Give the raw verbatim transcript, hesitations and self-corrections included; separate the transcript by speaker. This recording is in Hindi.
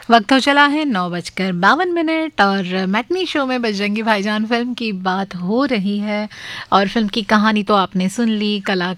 Speaker 1: वक्त हो चला है नौ बजकर बावन मिनट और मैटनी शो में बजरंगी भाईजान फिल्म की बात हो रही है। और फिल्म की कहानी तो आपने सुन ली, कला